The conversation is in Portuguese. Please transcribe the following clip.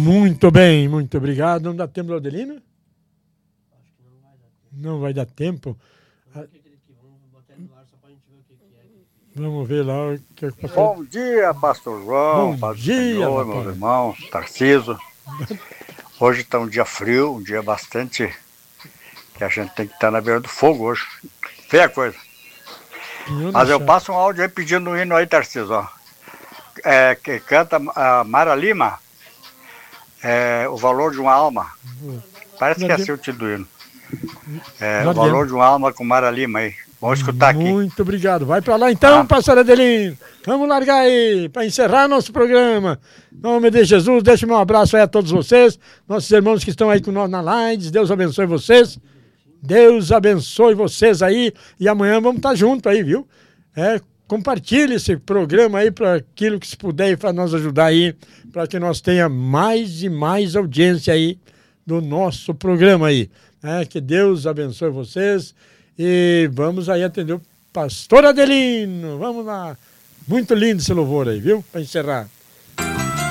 Muito bem, muito obrigado. Não dá tempo, Laudelino? Acho que não vai dar tempo. Não vai dar tempo. Vamos botar no ar só pra gente ver o que é. Vamos ver lá o que é. Bom dia, pastor João, Bom Paz do dia, Senhor, rapaz. meus irmãos, Tarciso. Hoje está um dia frio, um dia bastante que a gente tem que estar na beira do fogo hoje. Feia coisa. Mas eu passo um áudio aí pedindo um hino aí, Tarciso, ó. Que canta a Mara Lima, O Valor de uma Alma. Parece que é assim o título do hino. O Valor de uma Alma com Mara Lima aí. Vamos escutar aqui. Muito obrigado. Vai para lá então, pastor Adelino. Vamos largar aí para encerrar nosso programa. Em nome de Jesus, deixe meu abraço aí a todos vocês, nossos irmãos que estão aí com nós na live. Deus abençoe vocês. Deus abençoe vocês aí. E amanhã vamos estar juntos aí, viu? Compartilhe esse programa aí para aquilo que se puder para nos ajudar aí, para que nós tenha mais e mais audiência aí do nosso programa aí. Que Deus abençoe vocês. E vamos aí atender o pastor Adelino. Vamos lá. Muito lindo esse louvor aí, viu? Para encerrar.